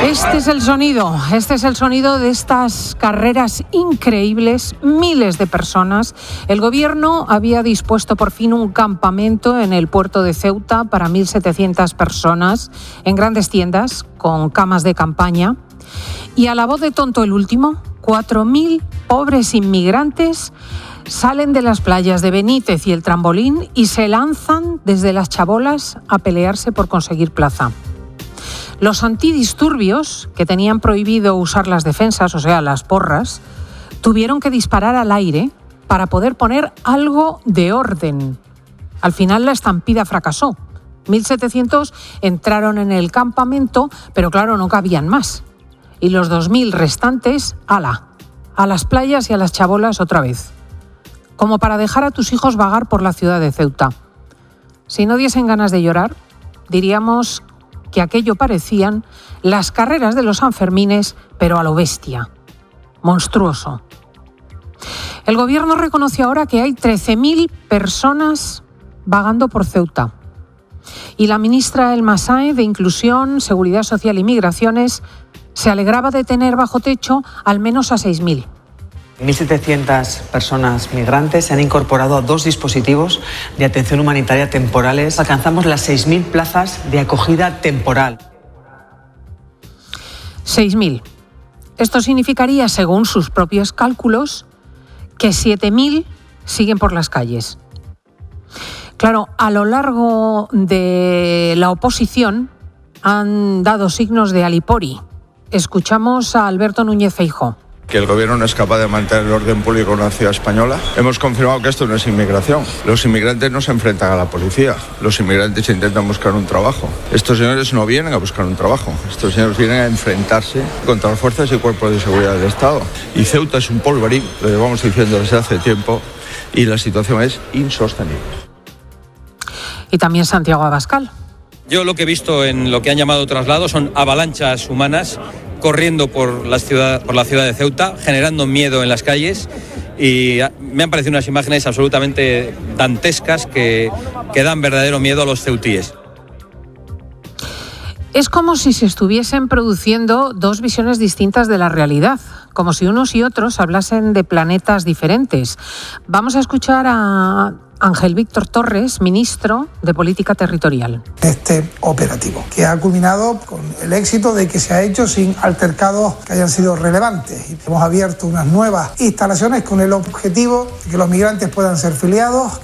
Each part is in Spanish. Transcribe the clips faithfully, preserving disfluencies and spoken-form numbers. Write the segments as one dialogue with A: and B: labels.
A: Este es el sonido, este es el sonido de estas carreras increíbles, miles de personas. El gobierno había dispuesto por fin un campamento en el puerto de Ceuta para mil setecientas personas, en grandes tiendas, con camas de campaña. Y a la voz de tonto el último, cuatro mil pobres inmigrantes salen de las playas de Benítez y el Trambolín y se lanzan desde las chabolas a pelearse por conseguir plaza. Los antidisturbios, que tenían prohibido usar las defensas, o sea, las porras, tuvieron que disparar al aire para poder poner algo de orden. Al final la estampida fracasó. mil setecientos entraron en el campamento, pero claro, no cabían más. Y los dos mil restantes, ala, a las playas y a las chabolas otra vez. Como para dejar a tus hijos vagar por la ciudad de Ceuta. Si no diesen ganas de llorar, diríamos que aquello parecían las carreras de los Sanfermines, pero a lo bestia. Monstruoso. El gobierno reconoció ahora que hay trece mil personas vagando por Ceuta. Y la ministra Elma Sáenz de Inclusión, Seguridad Social y Migraciones se alegraba de tener bajo techo al menos a seis mil.
B: mil setecientas personas migrantes se han incorporado a dos dispositivos de atención humanitaria temporales. Alcanzamos las seis mil plazas de acogida temporal.
A: seis mil. Esto significaría, según sus propios cálculos, que siete mil siguen por las calles. Claro, a lo largo de la oposición han dado signos de alipori. Escuchamos a Alberto Núñez Feijóo.
C: Que el gobierno no es capaz de mantener el orden público en una ciudad española. Hemos confirmado que esto no es inmigración. Los inmigrantes no se enfrentan a la policía. Los inmigrantes intentan buscar un trabajo. Estos señores no vienen a buscar un trabajo. Estos señores vienen a enfrentarse contra las fuerzas y cuerpos de seguridad del Estado. Y Ceuta es un polvorín, lo llevamos diciendo desde hace tiempo, y la situación es insostenible.
A: Y también Santiago Abascal.
D: Yo lo que he visto en lo que han llamado traslado son avalanchas humanas corriendo por la ciudad, por la ciudad de Ceuta, generando miedo en las calles, y me han parecido unas imágenes absolutamente dantescas que, que dan verdadero miedo a los ceutíes.
A: Es como si se estuviesen produciendo dos visiones distintas de la realidad, como si unos y otros hablasen de planetas diferentes. Vamos a escuchar a Ángel Víctor Torres, ministro de Política Territorial.
E: Este operativo, que ha culminado con el éxito de que se ha hecho sin altercados que hayan sido relevantes. Y hemos abierto unas nuevas instalaciones con el objetivo de que los migrantes puedan ser filiados.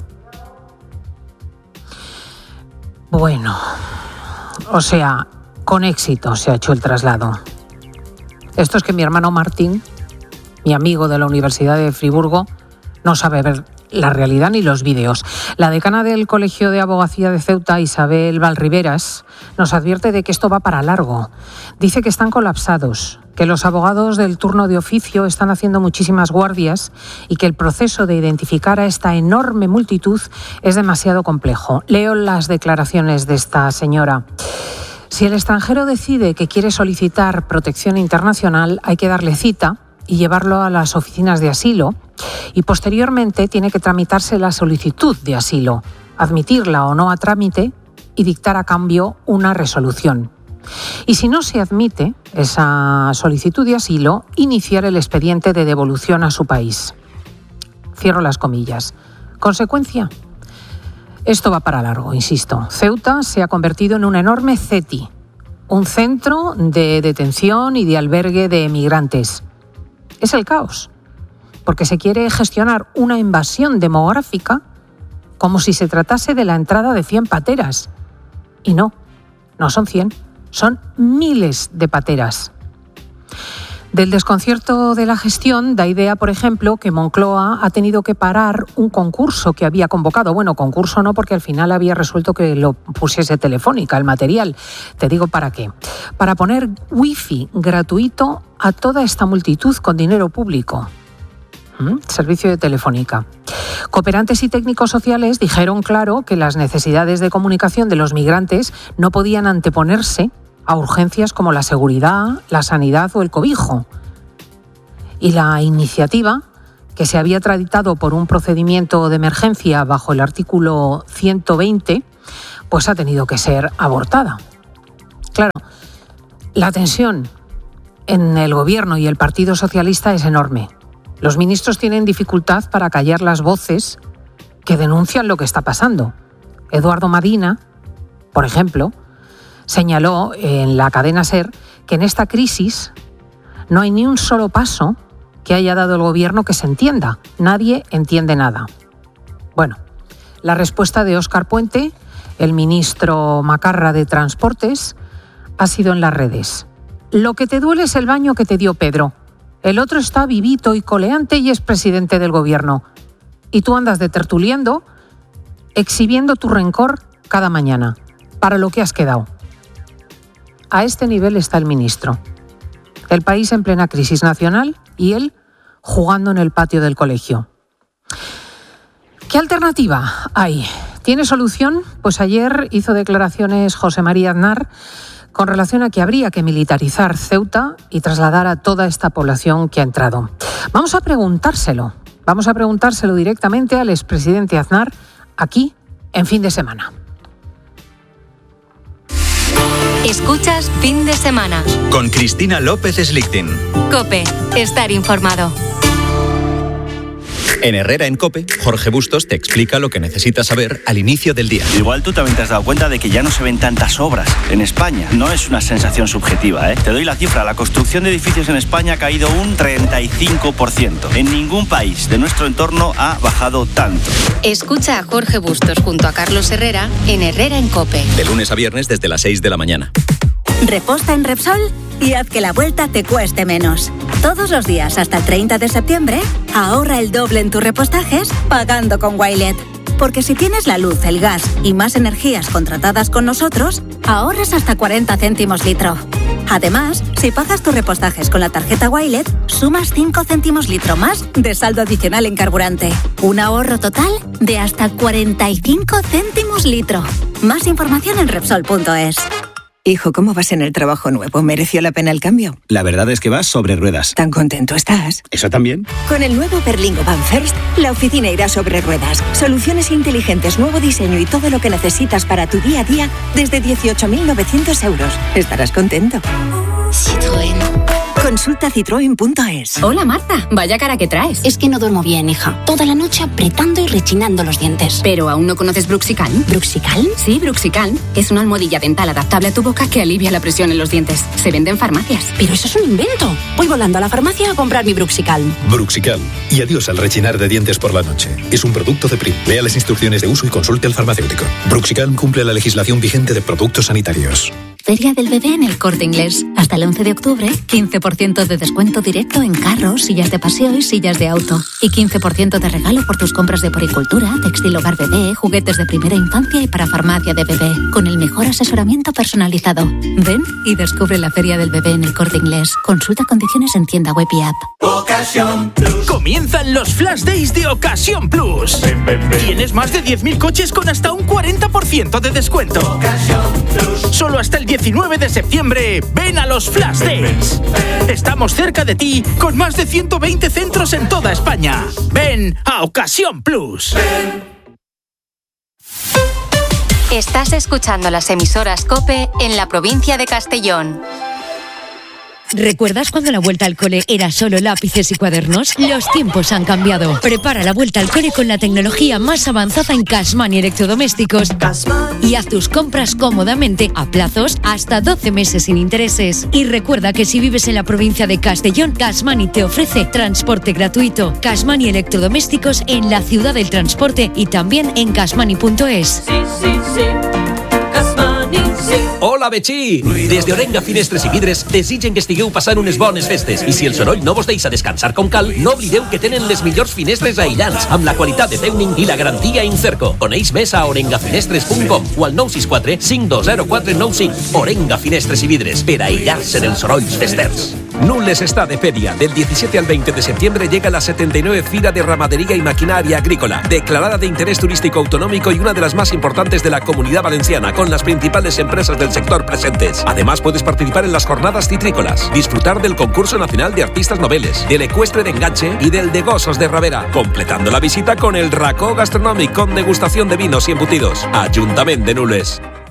A: Bueno, o sea, con éxito se ha hecho el traslado. Esto es que mi hermano Martín, mi amigo de la Universidad de Friburgo, no sabe ver la realidad ni los vídeos. La decana del Colegio de Abogacía de Ceuta, Isabel Valriveras, nos advierte de que esto va para largo. Dice que están colapsados, que los abogados del turno de oficio están haciendo muchísimas guardias y que el proceso de identificar a esta enorme multitud es demasiado complejo. Leo las declaraciones de esta señora. Si el extranjero decide que quiere solicitar protección internacional, hay que darle cita y llevarlo a las oficinas de asilo, y posteriormente tiene que tramitarse la solicitud de asilo, admitirla o no a trámite y dictar a cambio una resolución. Y si no se admite esa solicitud de asilo, iniciar el expediente de devolución a su país. Cierro las comillas. ¿Consecuencia? Esto va para largo, insisto. Ceuta se ha convertido en un enorme CETI, un centro de detención y de albergue de emigrantes. Es el caos, porque se quiere gestionar una invasión demográfica como si se tratase de la entrada de cien pateras. Y no, no son cien, son miles de pateras. Del desconcierto de la gestión da idea, por ejemplo, que Moncloa ha tenido que parar un concurso que había convocado. Bueno, concurso no, porque al final había resuelto que lo pusiese Telefónica, el material. Te digo para qué. Para poner wifi gratuito a toda esta multitud con dinero público. ¿Mm? Servicio de Telefónica. Cooperantes y técnicos sociales dijeron claro que las necesidades de comunicación de los migrantes no podían anteponerse a urgencias como la seguridad, la sanidad o el cobijo. Y la iniciativa, que se había tramitado por un procedimiento de emergencia bajo el artículo ciento veinte, pues ha tenido que ser abortada. Claro, La tensión en el gobierno y el Partido Socialista es enorme. Los ministros tienen dificultad para callar las voces que denuncian lo que está pasando. Eduardo Madina, por ejemplo, señaló en la cadena SER que en esta crisis no hay ni un solo paso que haya dado el gobierno que se entienda. Nadie entiende nada. Bueno, la respuesta de Óscar Puente, el ministro macarra de Transportes, ha sido en las redes. Lo que te duele es el baño que te dio Pedro. El otro está vivito y coleante y es presidente del gobierno. Y tú andas de tertuliendo, exhibiendo tu rencor cada mañana, para lo que has quedado. A este nivel está el ministro. El país en plena crisis nacional y él jugando en el patio del colegio. ¿Qué alternativa hay? ¿Tiene solución? Pues ayer hizo declaraciones José María Aznar con relación a que habría que militarizar Ceuta y trasladar a toda esta población que ha entrado. Vamos a preguntárselo. Vamos a preguntárselo directamente al expresidente Aznar aquí en Fin de Semana.
F: Escuchas Fin de Semana
G: con Cristina López Slichting.
F: COPE. Estar informado.
G: En Herrera en COPE, Jorge Bustos te explica lo que necesitas saber al inicio del día.
H: Igual tú también te has dado cuenta de que ya no se ven tantas obras en España. No es una sensación subjetiva, ¿eh? Te doy la cifra. La construcción de edificios en España ha caído un treinta y cinco por ciento. En ningún país de nuestro entorno ha bajado tanto.
F: Escucha a Jorge Bustos junto a Carlos Herrera en Herrera en COPE.
G: De lunes a viernes desde las seis de la mañana.
I: Reposta en Repsol y haz que la vuelta te cueste menos. Todos los días hasta el treinta de septiembre, ahorra el doble en tus repostajes pagando con Wilet. Porque si tienes la luz, el gas y más energías contratadas con nosotros, ahorras hasta cuarenta céntimos litro. Además, si pagas tus repostajes con la tarjeta Wilet, sumas cinco céntimos litro más de saldo adicional en carburante. Un ahorro total de hasta cuarenta y cinco céntimos litro. Más información en Repsol punto es.
J: Hijo, ¿cómo vas en el trabajo nuevo? ¿Mereció la pena el cambio?
K: La verdad es que vas sobre ruedas.
J: ¿Tan contento estás?
K: ¿Eso también?
J: Con el nuevo Berlingo Van First, la oficina irá sobre ruedas. Soluciones inteligentes, nuevo diseño y todo lo que necesitas para tu día a día desde dieciocho mil novecientos euros. Estarás contento.
L: Citroën.
J: Consulta citroen punto es.
L: Hola Marta, vaya cara que traes.
M: Es que no duermo bien, hija. Toda la noche apretando y rechinando los dientes.
L: ¿Pero aún no conoces Bruxicalm?
M: ¿Bruxicalm?
L: Sí, Bruxicalm. Es una almohadilla dental adaptable a tu boca que alivia la presión en los dientes. Se vende en farmacias.
M: Pero eso es un invento. Voy volando a la farmacia a comprar mi Bruxicalm.
N: Bruxicalm. Y adiós al rechinar de dientes por la noche. Es un producto de Prim. Lea las instrucciones de uso y consulte al farmacéutico. Bruxicalm cumple la legislación vigente de productos sanitarios.
F: Feria del Bebé en El Corte Inglés. Hasta el once de octubre, quince por ciento de descuento directo en carros, sillas de paseo y sillas de auto. Y quince por ciento de regalo por tus compras de poricultura, textil hogar bebé, juguetes de primera infancia y para farmacia de bebé. Con el mejor asesoramiento personalizado. Ven y descubre la Feria del Bebé en El Corte Inglés. Consulta condiciones en tienda web y app.
O: Ocasión Plus. Comienzan los Flash Days de Ocasión Plus. Ven, ven, ven. Tienes más de diez mil coches con hasta un cuarenta por ciento de descuento. Ocasión Plus. Solo hasta el diecinueve de septiembre, ven a los Flash Days. Estamos cerca de ti con más de ciento veinte centros en toda España. Ven a Ocasión Plus.
F: Estás escuchando las emisoras COPE en la provincia de Castellón.
P: ¿Recuerdas cuando la vuelta al cole era solo lápices y cuadernos? Los tiempos han cambiado. Prepara la vuelta al cole con la tecnología más avanzada en Cashman y electrodomésticos y haz tus compras cómodamente a plazos hasta doce meses sin intereses. Y recuerda que si vives en la provincia de Castellón, Cashman te ofrece transporte gratuito. Cashman y electrodomésticos en la ciudad del transporte y también en cashmani punto es.
Q: Sí, sí, sí. Hola, Betxí! Des d'Orenga Finestres i Vidres desitgen que estigueu passant unes bones festes. I si el soroll no vos deixa descansar com cal, no oblideu que tenen les millors finestres aïllants, amb la qualitat de Teuning i la garantia Incerco. Coneix més a orenga finestres punt com o al nou sis quatre cinc dos zero quatre nou cinc. Orenga Finestres i Vidres, per aïllar-se dels sorolls festers. Nules está de feria. Del diecisiete al veinte de septiembre llega la setenta y nueve Fira de Ramadería y Maquinaria Agrícola, declarada de interés turístico autonómico y una de las más importantes de la Comunidad Valenciana, con las principales empresas del sector presentes. Además, puedes participar en las jornadas citrícolas, disfrutar del concurso nacional de artistas noveles, del ecuestre de enganche y del de gozos de Ravera, completando la visita con el racó gastronómico con degustación de vinos y embutidos. Ayuntamiento de Nules.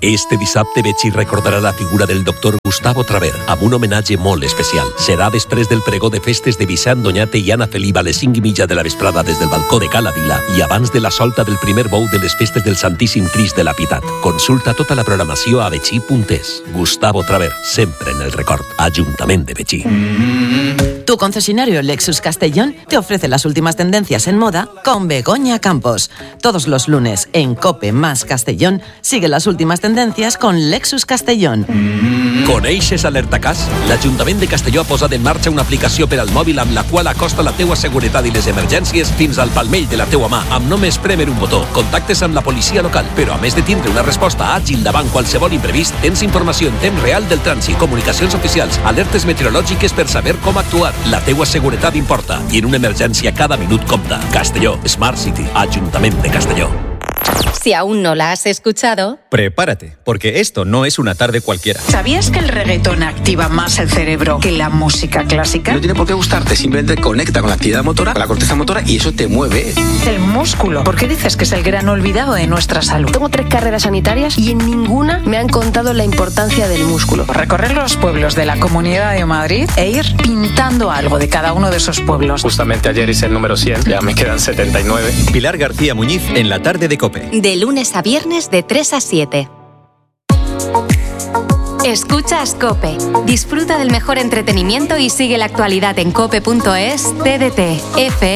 Q: Este dissabte Betxí recordarà la figura del doctor Gustavo Traver amb un homenatge molt especial. Serà després del pregó de festes de Vicent Doñate i Anna Feliva a les cinc i mitja de la vesprada des del balcó de Cala Vila i abans de la solta del primer bou de les festes del Santíssim Crist de la Pietat. Consulta tota la programació a betxí punt es. Gustavo Traver, sempre en el record. Ajuntament de Betxí.
R: Tu concesionario Lexus Castellón te ofrece las últimas tendencias en moda con Begoña Campos. Todos los lunes en COPE más Castellón sigue las últimas tendencias con Lexus Castellón.
Q: Coneixes Alertacàs? L'Ajuntament de Castelló ha posat en marxa una aplicació per al mòbil amb la qual acosta la teua seguretat i les emergències fins al palmell de la teua mà, amb només prémer un botó. Contactes amb la policia local, però a més de tindre una resposta àgil davant qualsevol imprevist, tens informació en temps real del trànsit, comunicacions oficials, alertes meteorològiques per saber com actuar. La teua seguretat importa i en una emergència cada minut compta. Castelló, Smart City, Ajuntament de Castelló.
S: Si aún no la has escuchado,
G: prepárate, porque esto no es una tarde cualquiera.
T: ¿Sabías que el reggaetón activa más el cerebro que la música clásica?
K: No tiene por qué gustarte, simplemente conecta con la actividad motora, con la corteza motora y eso te mueve.
T: El músculo. ¿Por qué dices que es el gran olvidado de nuestra salud?
S: Tengo tres carreras sanitarias y en ninguna me han contado la importancia del músculo.
T: Recorrer los pueblos de la Comunidad de Madrid e ir pintando algo de cada uno de esos pueblos.
U: Justamente ayer hice el número cien, ya me quedan setenta y nueve.
G: Pilar García Muñiz en la tarde de COPE.
S: De lunes a viernes de tres a siete. Escuchas COPE. Disfruta del mejor entretenimiento y sigue la actualidad en cope punto es, T D T, F